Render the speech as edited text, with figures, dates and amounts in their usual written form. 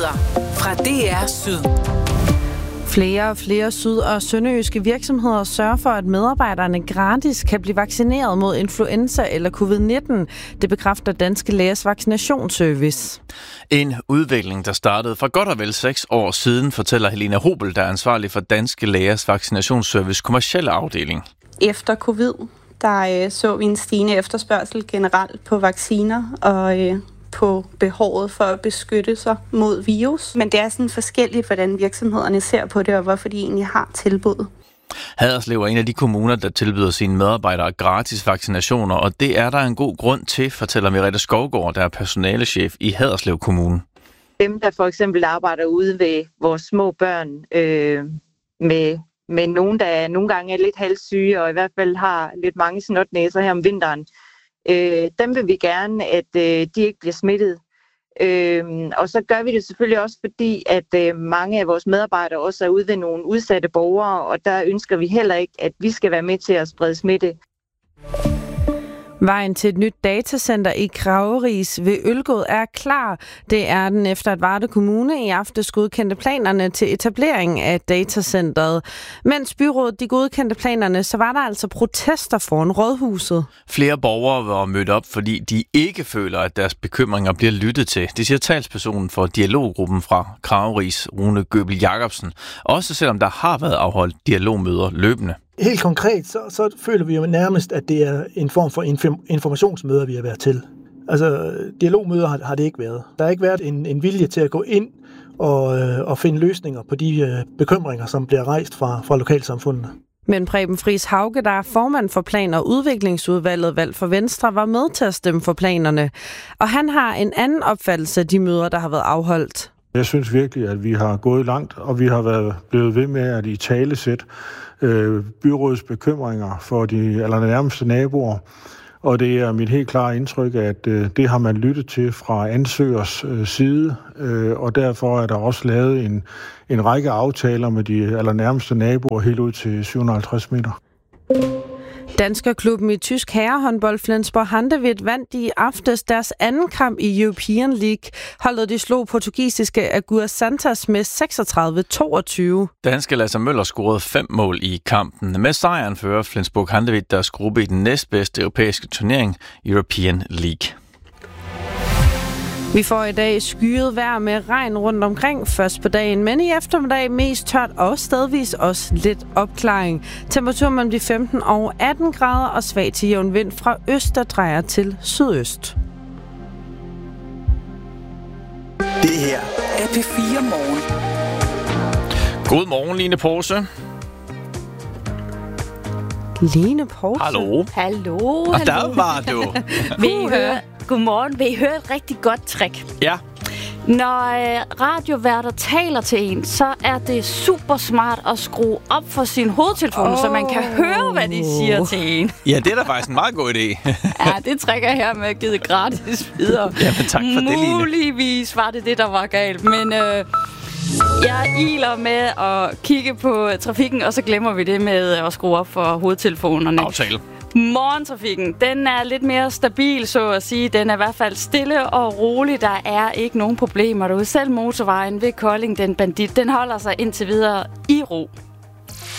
Nyheder fra DR Syd. Flere og flere syd- og sønderjyske virksomheder sørger for, at medarbejderne gratis kan blive vaccineret mod influenza eller covid-19. Det bekræfter Danske Lægers vaccinationsservice. En udvikling, der startede for godt og vel 6 år siden, fortæller Helena Hobel, der er ansvarlig for Danske Lægers vaccinationsservice kommercielle afdeling. Efter covid, der så vi en stigende efterspørgsel generelt på vacciner og på behovet for at beskytte sig mod virus. Men det er sådan forskelligt, hvordan virksomhederne ser på det, og hvorfor de egentlig har tilbud. Haderslev er en af de kommuner, der tilbyder sine medarbejdere gratis vaccinationer, og det er der en god grund til, fortæller Merete Skovgaard, der er personalechef i Haderslev Kommune. Dem, der for eksempel arbejder ude ved vores små børn med nogen, der nogle gange er lidt halssyge, og i hvert fald har lidt mange snotnæser her om vinteren, dem vil vi gerne, at de ikke bliver smittet. Og så gør vi det selvfølgelig også, fordi at mange af vores medarbejdere også er ude ved nogle udsatte borgere, og der ønsker vi heller ikke, at vi skal være med til at sprede smitte. Vejen til et nyt datacenter i Krageris ved Ølgod er klar. Det er den efter at Varde Kommune i aftes godkendte planerne til etablering af datacenteret. Mens byrådet de godkendte planerne, så var der altså protester foran rådhuset. Flere borgere var mødt op, fordi de ikke føler, at deres bekymringer bliver lyttet til. Det siger talspersonen for dialoggruppen fra Krageris, Rune Gøbel Jacobsen. Også selvom der har været afholdt dialogmøder løbende. Helt konkret, så føler vi jo nærmest, at det er en form for informationsmøder, vi har været til. Altså, dialogmøder har det ikke været. Der har ikke været en vilje til at gå ind og finde løsninger på de bekymringer, som bliver rejst fra lokalsamfundene. Men Preben Friis Hauge, der er formand for Plan- og Udviklingsudvalget valgt for Venstre, var med til at stemme for planerne. Og han har en anden opfattelse af de møder, der har været afholdt. Jeg synes virkelig, at vi har gået langt, og vi har blevet ved med at italesætte byrådets bekymringer for de allernærmeste naboer. Og det er mit helt klare indtryk, at det har man lyttet til fra ansøgers side, og derfor er der også lavet en række aftaler med de allernærmeste naboer helt ud til 750 meter. Danskerklubben i tysk herrehåndbold Flensborg Handewitt vandt i aftes deres anden kamp i European League. Holdet de slog portugisiske Aguas Santas med 36-22. Danske Lasse Møller scorede 5 mål i kampen. Med sejren fører Flensborg Handewitt deres gruppe i den næstbedste europæiske turnering, European League. Vi får i dag skyet vejr med regn rundt omkring først på dagen, men i eftermiddag mest tørt og stedvis også lidt opklaring. Temperaturen mellem de 15 og 18 grader og svag til jævn vind fra øst, der drejer til sydøst. Det her er P4 Morgen. God morgen, Line Poulsen. Line Poulsen? Hallo. Hallo. Og der var du. Godmorgen. Vil I høre et rigtig godt trick? Ja. Når radioværter taler til en, så er det super smart at skrue op for sin hovedtelefon, så man kan høre, hvad de siger til en. Ja, det er da faktisk en meget god idé. Ja, det trækker jeg her med at give gratis videre. Ja, men tak for det, Line. Muligvis var det, der var galt, men jeg iler med at kigge på trafikken, og så glemmer vi det med at skrue op for hovedtelefonerne. Aftale. Morgentrafikken, den er lidt mere stabil, så at sige. Den er i hvert fald stille og rolig. Der er ikke nogen problemer derude. Selv motorvejen ved Kolding, den bandit, den holder sig indtil videre i ro.